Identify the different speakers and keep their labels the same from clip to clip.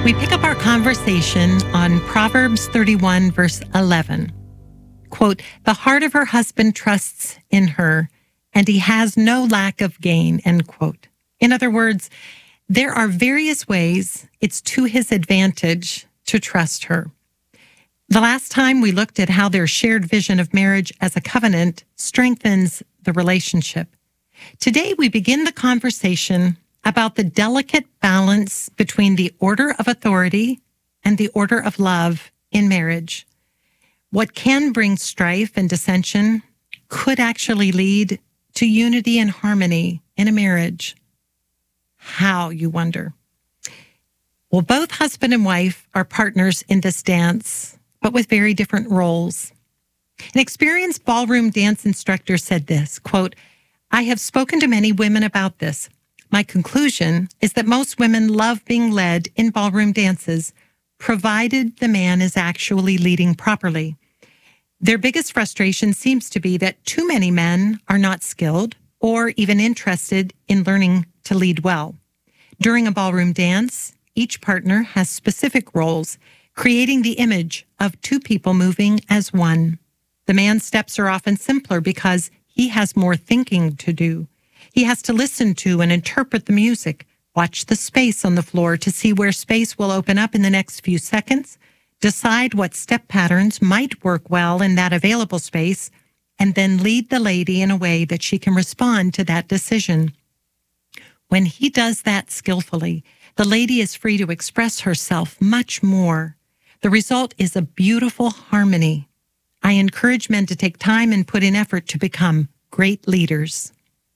Speaker 1: We pick up our conversation on Proverbs 31, verse 11. Quote, "The heart of her husband trusts in her, and he has no lack of gain," end quote. In other words, there are various ways it's to his advantage to trust her. The last time we looked at how their shared vision of marriage as a covenant strengthens the relationship. Today, we begin the conversation about the delicate balance between the order of authority and the order of love in marriage. What can bring strife and dissension could actually lead to unity and harmony in a marriage. How, you wonder? Well, both husband and wife are partners in this dance, but with very different roles. An experienced ballroom dance instructor said this, quote, "I have spoken to many women about this. My conclusion is that most women love being led in ballroom dances, provided the man is actually leading properly. Their biggest frustration seems to be that too many men are not skilled or even interested in learning to lead well. During a ballroom dance, each partner has specific roles, creating the image of two people moving as one. The man's steps are often simpler because he has more thinking to do. He has to listen to and interpret the music, watch the space on the floor to see where space will open up in the next few seconds, decide what step patterns might work well in that available space, and then lead the lady in a way that she can respond to that decision. When he does that skillfully, the lady is free to express herself much more. The result is a beautiful harmony. I encourage men to take time and put in effort to become great leaders."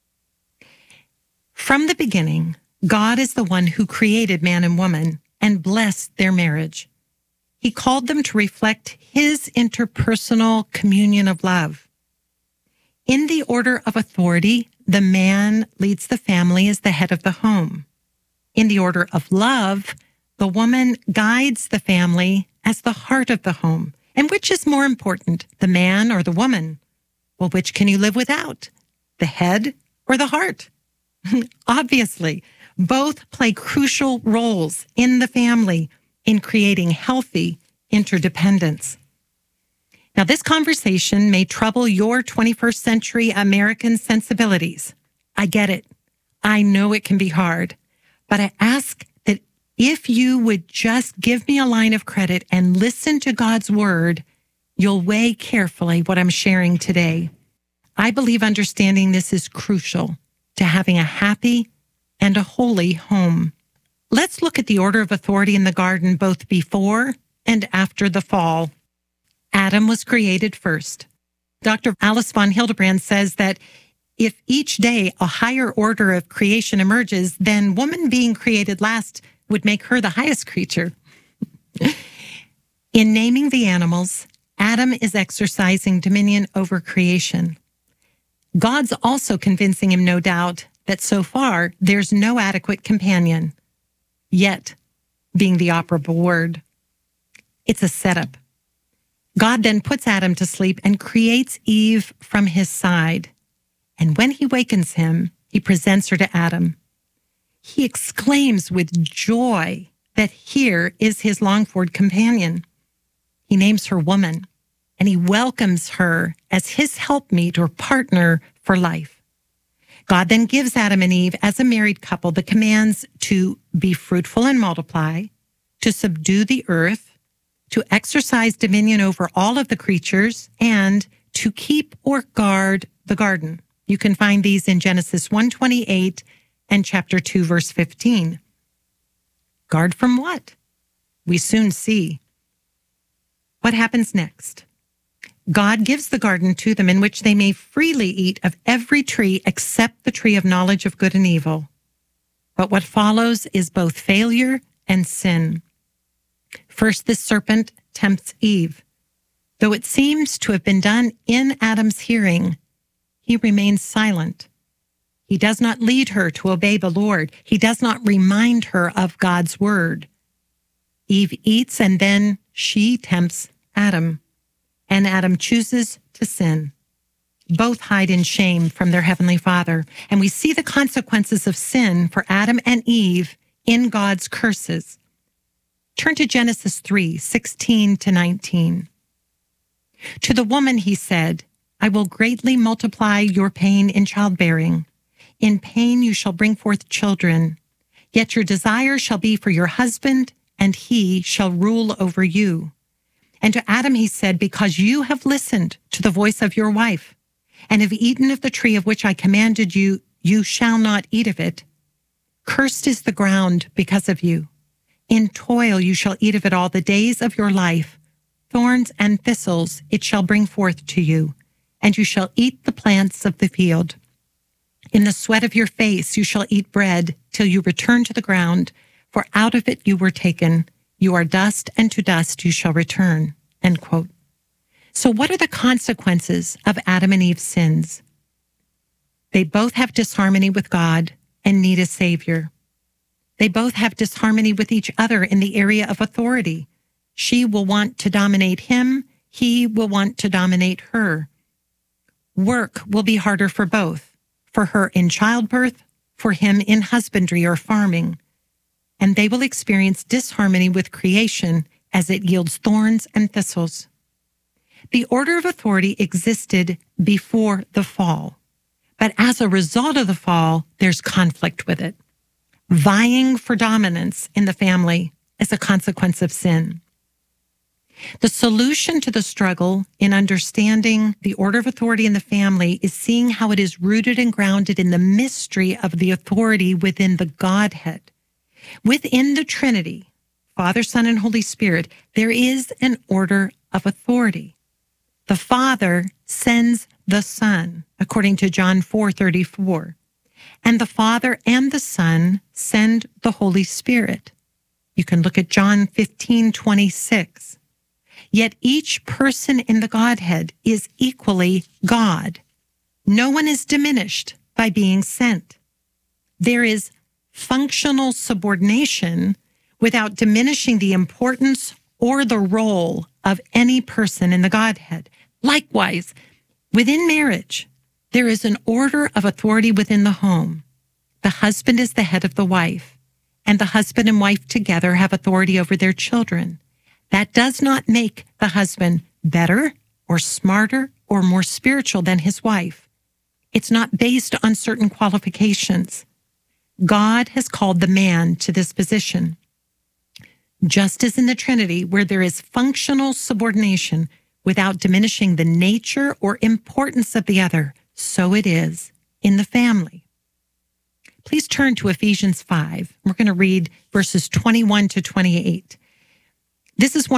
Speaker 1: From the beginning, God is the one who created man and woman and blessed their marriage. He called them to reflect his interpersonal communion of love. In the order of authority, the man leads the family as the head of the home. In the order of love, the woman guides the family as the heart of the home. And which is more important, the man or the woman? Well, which can you live without, the head or the heart? Obviously, both play crucial roles in the family in creating healthy interdependence. Now, this conversation may trouble your 21st century American sensibilities. I get it. I know it can be hard, but I ask that if you would just give me a line of credit and listen to God's word, you'll weigh carefully what I'm sharing today. I believe understanding this is crucial to having a happy and a holy home. Let's look at the order of authority in the garden both before and after the fall. Adam was created first. Dr. Alice von Hildebrand says that if each day a higher order of creation emerges, then woman being created last would make her the highest creature. In naming the animals, Adam is exercising dominion over creation. God's also convincing him, no doubt, that so far there's no adequate companion. Yet, being the operable word. It's a setup. God then puts Adam to sleep and creates Eve from his side. And when he wakens him, he presents her to Adam. He exclaims with joy that here is his longed-for companion. He names her woman, and he welcomes her as his helpmeet or partner for life. God then gives Adam and Eve, as a married couple, the commands to be fruitful and multiply, to subdue the earth, to exercise dominion over all of the creatures, and to keep or guard the garden. You can find these in Genesis 1:28 and chapter 2, verse 15. Guard from what? We soon see. What happens next? God gives the garden to them in which they may freely eat of every tree except the tree of knowledge of good and evil. But what follows is both failure and sin. First, the serpent tempts Eve. Though it seems to have been done in Adam's hearing, he remains silent. He does not lead her to obey the Lord. He does not remind her of God's word. Eve eats, and then she tempts Adam. And Adam chooses to sin. Both hide in shame from their heavenly Father. And we see the consequences of sin for Adam and Eve in God's curses. Turn to Genesis 3:16-19. To the woman he said, I will greatly multiply your pain in childbearing. In pain you shall bring forth children. Yet your desire shall be for your husband, and he shall rule over you. And to Adam he said, because you have listened to the voice of your wife, and have eaten of the tree of which I commanded you, you shall not eat of it. Cursed is the ground because of you. In toil you shall eat of it all the days of your life. Thorns and thistles it shall bring forth to you, and you shall eat the plants of the field. In the sweat of your face you shall eat bread till you return to the ground, for out of it you were taken. You are dust, and to dust you shall return. End quote. So what are the consequences of Adam and Eve's sins? They both have disharmony with God and need a Savior. They both have disharmony with each other in the area of authority. She will want to dominate him. He will want to dominate her. Work will be harder for both, for her in childbirth, for him in husbandry or farming. And they will experience disharmony with creation as it yields thorns and thistles. The order of authority existed before the fall, but as a result of the fall, there's conflict with it. Vying for dominance in the family is a consequence of sin. The solution to the struggle in understanding the order of authority in the family is seeing how it is rooted and grounded in the mystery of the authority within the Godhead. Within the Trinity, Father, Son, and Holy Spirit, there is an order of authority. The Father sends the Son, according to John 4:34. And the Father and the Son send the Holy Spirit. You can look at John 15:26. Yet each person in the Godhead is equally God. No one is diminished by being sent. There is functional subordination without diminishing the importance or the role of any person in the Godhead. Likewise, within marriage, there is an order of authority within the home. The husband is the head of the wife, and the husband and wife together have authority over their children. That does not make the husband better or smarter or more spiritual than his wife. It's not based on certain qualifications. God has called the man to this position. Just as in the Trinity, where there is functional subordination without diminishing the nature or importance of the other, so it is in the family. Please turn to Ephesians 5. We're going to read verses 21 to 28. This is one